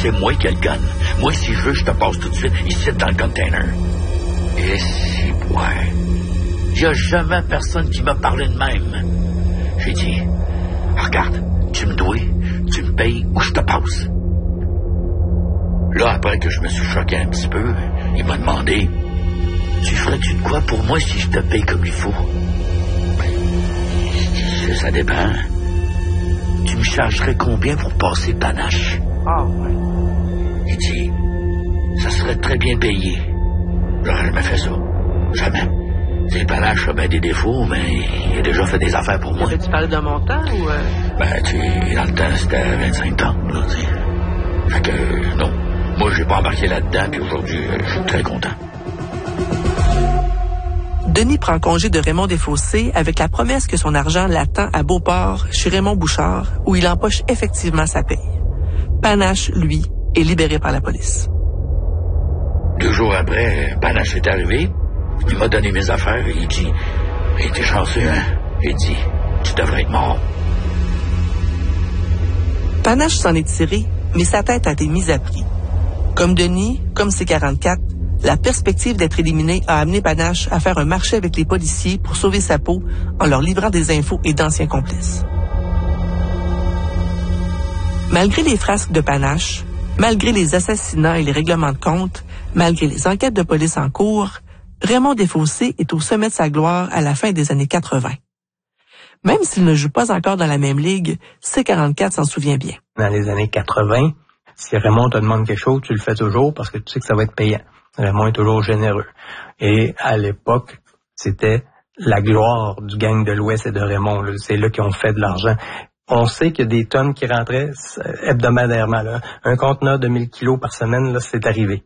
c'est moi qui ai le gun. Moi, si je veux, je te passe tout de suite ici dans le container. Et si, ouais. Il n'y a jamais personne qui m'a parlé de même. J'ai dit, regarde, tu me dois, tu me payes ou je te passe. Là, après que je me suis choqué un petit peu, il m'a demandé, tu ferais-tu de quoi pour moi si je te paye comme il faut? Ça dépend. Tu me chargerais combien pour passer panache? Ah, ouais. Il dit, ça serait très bien payé. J'aurais jamais fait ça. Jamais. C'est panache a bien des défauts, mais il a déjà fait des affaires pour moi. Tu parlais d'un montant ou... Ben, tu sais, dans le temps, c'était 25 tonnes, là, tu sais. Fait que, non. Moi, j'ai pas embarqué là-dedans, puis aujourd'hui, je suis très content. Denis prend congé de Raymond Desfossés avec la promesse que son argent l'attend à Beauport, chez Raymond Bouchard, où il empoche effectivement sa paye. Panache, lui, est libéré par la police. 2 jours après, Panache est arrivé. Il m'a donné mes affaires et il dit, « Hey, t'es chanceux, hein? » Il dit, « Tu devrais être mort. » Panache s'en est tiré, mais sa tête a été mise à prix. Comme Denis, comme C-44, la perspective d'être éliminé a amené Panache à faire un marché avec les policiers pour sauver sa peau en leur livrant des infos et d'anciens complices. Malgré les frasques de Panache, malgré les assassinats et les règlements de compte, malgré les enquêtes de police en cours, Raymond Desfossés est au sommet de sa gloire à la fin des années 80. Même s'il ne joue pas encore dans la même ligue, C-44 s'en souvient bien. Dans les années 80, si Raymond te demande quelque chose, tu le fais toujours parce que tu sais que ça va être payant. Raymond est toujours généreux. Et à l'époque, c'était la gloire du gang de l'Ouest et de Raymond. Là. C'est là qu'ils ont fait de l'argent. On sait qu'il y a des tonnes qui rentraient hebdomadairement. Là. Un conteneur de 1000 kilos par semaine, là, c'est arrivé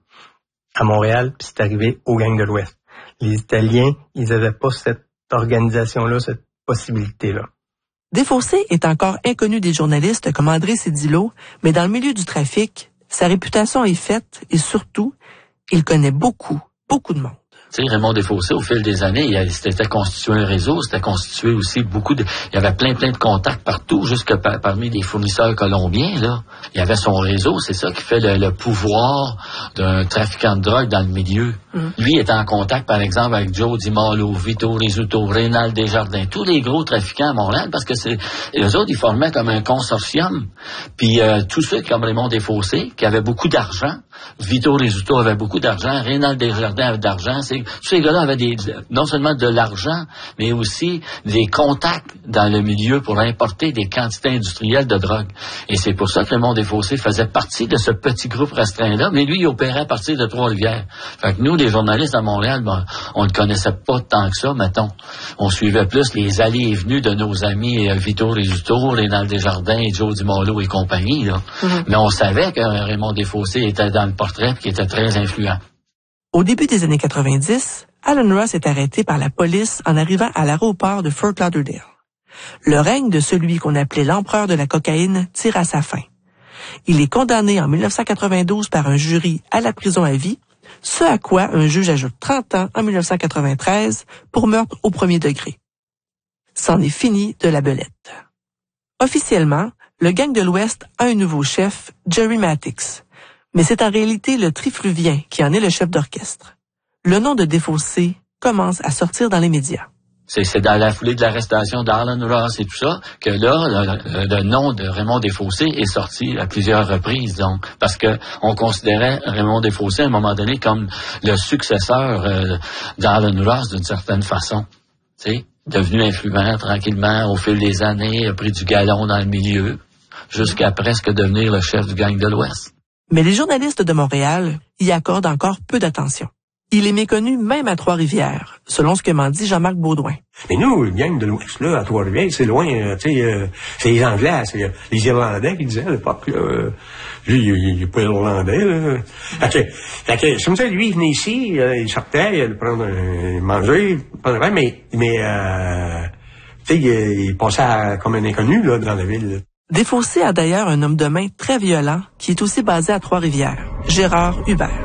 à Montréal, puis c'est arrivé au gang de l'Ouest. Les Italiens, ils n'avaient pas cette organisation-là, cette possibilité-là. Desfossés est encore inconnu des journalistes comme André Cédillo, mais dans le milieu du trafic, sa réputation est faite et surtout, il connaît beaucoup de monde. Tu sais, Raymond Desfossés, au fil des années, il s'était constitué un réseau, c'était constitué aussi il y avait plein de contacts partout, jusque parmi les fournisseurs colombiens, là. Il y avait son réseau, c'est ça qui fait le pouvoir d'un trafiquant de drogue dans le milieu. Lui était en contact, par exemple, avec Joe DiMaolo, Vito Rizzuto, Rénal Desjardins, tous les gros trafiquants à Montréal, parce que eux autres, ils formaient comme un consortium. Puis tous ceux comme Raymond Desfossés, qui avaient beaucoup d'argent, Vito Rizzuto avait beaucoup d'argent, Rénal Desjardins avait d'argent, tous ces gars-là avaient non seulement de l'argent, mais aussi des contacts dans le milieu pour importer des quantités industrielles de drogue. Et c'est pour ça que Raymond Desfossés faisait partie de ce petit groupe restreint-là, mais lui, il opérait à partir de Trois-Rivières. Fait que nous, les journalistes à Montréal, on ne connaissait pas tant que ça, mettons. On suivait plus les allées et venues de nos amis Vito Rizzuto, Rénal Desjardins, Joe DiMaolo et compagnie, là. Mais on savait que Raymond Desfossés était dans le portrait et qu'il était très influent. Au début des années 90, Alan Ross est arrêté par la police en arrivant à l'aéroport de Fort Lauderdale. Le règne de celui qu'on appelait l'empereur de la cocaïne tire à sa fin. Il est condamné en 1992 par un jury à la prison à vie, ce à quoi un juge ajoute 30 ans en 1993 pour meurtre au premier degré. C'en est fini de la belette. Officiellement, le gang de l'Ouest a un nouveau chef, Jerry Matix. Mais c'est en réalité le Trifluvien qui en est le chef d'orchestre. Le nom de Desfossés commence à sortir dans les médias. C'est dans la foulée de l'arrestation d'Alan Ross et tout ça que là, le nom de Raymond Desfossés est sorti à plusieurs reprises, donc, parce que on considérait Raymond Desfossés à un moment donné comme le successeur d'Alan Ross d'une certaine façon. Tu sais, devenu influent tranquillement au fil des années, a pris du galon dans le milieu, jusqu'à presque devenir le chef du gang de l'Ouest. Mais les journalistes de Montréal y accordent encore peu d'attention. Il est méconnu même à Trois-Rivières, selon ce que m'en dit Jean-Marc Baudouin. Mais nous, le gang de l'Ouest, là, à Trois-Rivières, c'est loin, tu sais, c'est les Anglais, c'est les Irlandais qui disaient à l'époque, là. Lui, il est pas Irlandais, là. Fait que, comme ça, lui, il venait ici, il sortait, il allait prendre manger, mais tu sais, il passait comme un inconnu, là, dans la ville, là. Desfossés a d'ailleurs un homme de main très violent qui est aussi basé à Trois-Rivières, Gérard Hubert.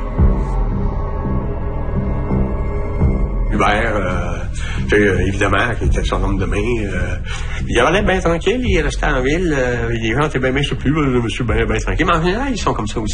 Hubert, évidemment, qui était son homme de main, il allait bien tranquille, il restait en ville, les gens étaient bien surpris, le monsieur bien tranquille, mais en général, ils sont comme ça aussi.